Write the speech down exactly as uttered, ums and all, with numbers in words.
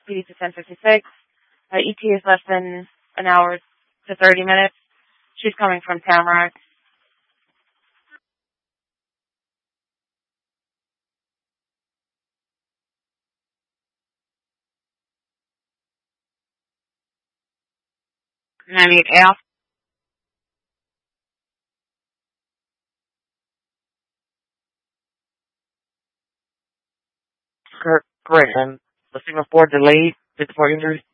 P to ten fifty-six. Uh, E T is less than an hour to thirty minutes. She's coming from Tamarack. ninety-eight F. Correct. And the signal four delayed, fifty-four injuries.